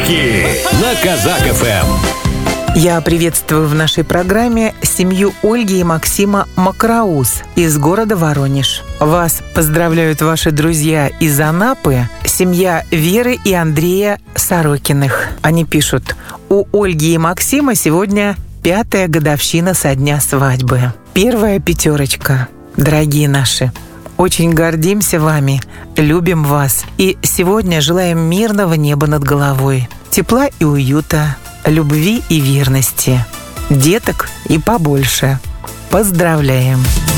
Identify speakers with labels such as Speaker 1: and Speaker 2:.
Speaker 1: Подарки на Казак ФМ.
Speaker 2: Я приветствую в нашей программе семью Ольги и Максима Макраус из города Воронеж. Вас поздравляют ваши друзья из Анапы, семья Веры и Андрея Сорокиных. Они пишут: у Ольги и Максима сегодня 5-я годовщина со дня свадьбы. Первая пятерочка. Дорогие наши, очень гордимся вами, любим вас и сегодня желаем мирного неба над головой, тепла и уюта, любви и верности, деток и побольше. Поздравляем!